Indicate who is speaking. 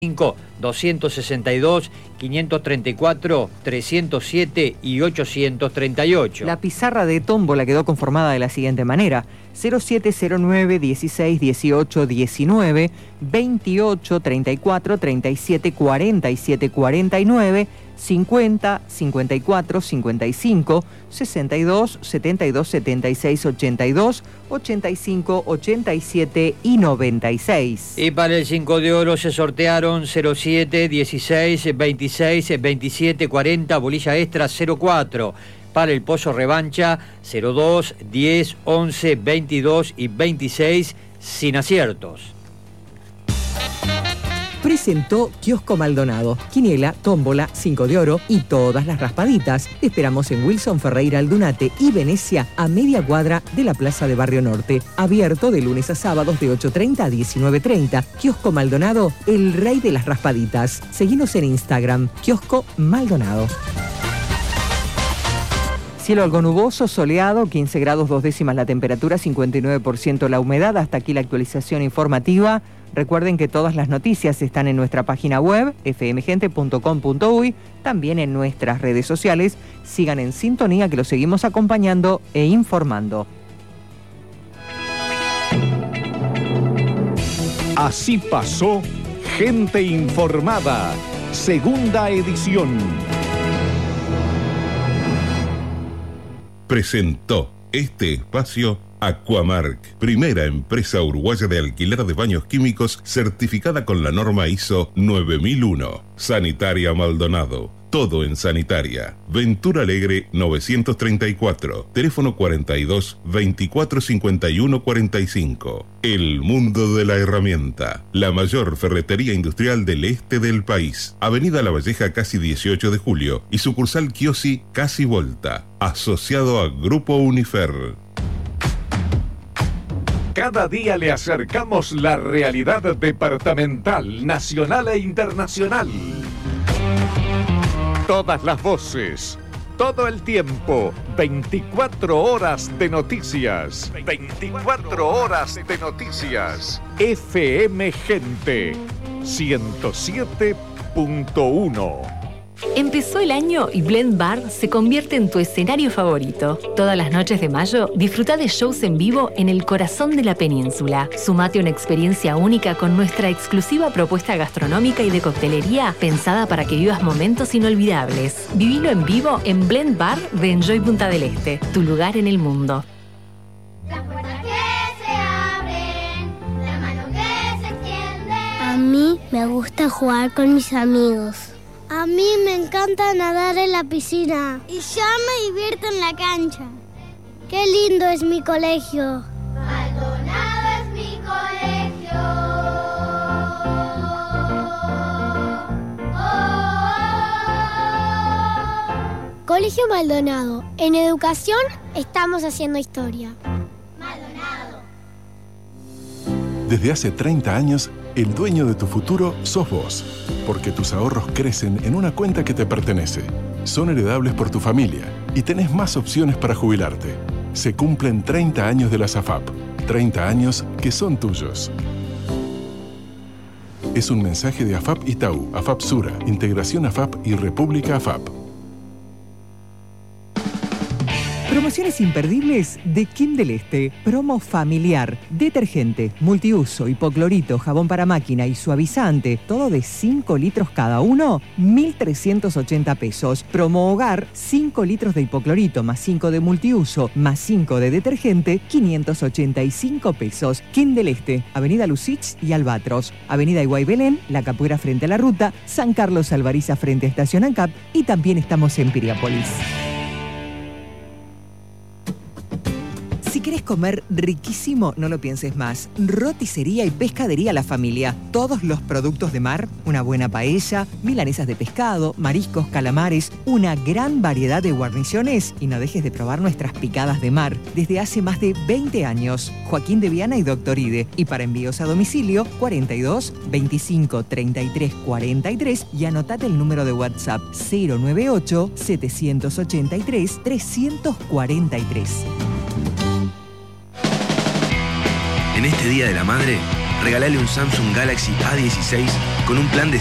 Speaker 1: 262, 534, 307 y 838.
Speaker 2: La pizarra de tómbola quedó conformada de la siguiente manera: 0709 16 18 19, 28 34 37 47 49, 50 54 55, 62 72 76 82, 85 87 y 96.
Speaker 1: Y para el 5 de oro se sortearon 07 16 26 27 40, bolilla extra 04. Para el pozo revancha 02 10 11 22 y 26 sin aciertos.
Speaker 2: Presentó Kiosco Maldonado, quiniela, tómbola, 5 de oro y todas las raspaditas. Te esperamos en Wilson Ferreira Aldunate y Venecia, a media cuadra de la Plaza de Barrio Norte. Abierto de lunes a sábados de 8:30 a 19:30. Kiosco Maldonado, el rey de las raspaditas. Seguinos en Instagram, Kiosco Maldonado. Cielo algo nuboso, soleado, 15 grados 2 décimas la temperatura, 59% la humedad. Hasta aquí la actualización informativa. Recuerden que todas las noticias están en nuestra página web, fmgente.com.uy, también en nuestras redes sociales. Sigan en sintonía, que los seguimos acompañando e informando.
Speaker 3: Así pasó Gente Informada, segunda edición.
Speaker 4: Presentó este espacio Aquamark, primera empresa uruguaya de alquiler de baños químicos certificada con la norma ISO 9001. Sanitaria Maldonado, todo en sanitaria. Ventura Alegre 934, teléfono 42 24 51 45. El mundo de la herramienta, la mayor ferretería industrial del este del país. Avenida La Valleja, casi 18 de julio, y sucursal Chiosi, casi Volta, asociado a Grupo Unifer.
Speaker 3: Cada día le acercamos la realidad departamental, nacional e internacional. Todas las voces, todo el tiempo, 24 horas de noticias. 24 horas de noticias. FM Gente 107.1.
Speaker 5: Empezó el año y Blend Bar se convierte en tu escenario favorito. Todas las noches de mayo, disfruta de shows en vivo en el corazón de la península. Sumate a una experiencia única con nuestra exclusiva propuesta gastronómica y de coctelería pensada para que vivas momentos inolvidables. Vivilo en vivo en Blend Bar de Enjoy Punta del Este, tu lugar en el mundo.
Speaker 6: Las puertas que se abren, la mano que se extiende.
Speaker 7: A mí me gusta jugar con mis amigos.
Speaker 8: A mí me encanta nadar en la piscina.
Speaker 6: Y yo me divierto en la cancha.
Speaker 8: Qué lindo es mi colegio.
Speaker 6: Maldonado es mi colegio.
Speaker 8: Colegio Maldonado. En educación estamos haciendo historia.
Speaker 6: Maldonado.
Speaker 9: Desde hace 30 años, el dueño de tu futuro sos vos, porque tus ahorros crecen en una cuenta que te pertenece. Son heredables por tu familia y tenés más opciones para jubilarte. Se cumplen 30 años de la SAFAP, 30 años que son tuyos. Es un mensaje de AFAP Itaú, AFAP Sura, Integración AFAP y República AFAP.
Speaker 2: Promociones imperdibles de Kim del Este. Promo familiar. Detergente, multiuso, hipoclorito, jabón para máquina y suavizante. Todo de 5 litros cada uno, 1.380 pesos. Promo hogar, 5 litros de hipoclorito más 5 de multiuso más 5 de detergente, 585 pesos. Kim del Este, Avenida Lucich y Albatros. Avenida Iguay Belén, La Capuera frente a la ruta, San Carlos Alvariza frente a Estación ANCAP y también estamos en Piriápolis. Si querés comer riquísimo, no lo pienses más. Roticería y pescadería La Familia. Todos los productos de mar, una buena paella, milanesas de pescado, mariscos, calamares, una gran variedad de guarniciones. Y no dejes de probar nuestras picadas de mar. Desde hace más de 20 años. Joaquín de Viana y Doctor Ide. Y para envíos a domicilio, 42 25 33 43. Y anotate el número de WhatsApp 098 783 343.
Speaker 10: En este Día de la Madre, Regalale un Samsung Galaxy A16 con un plan de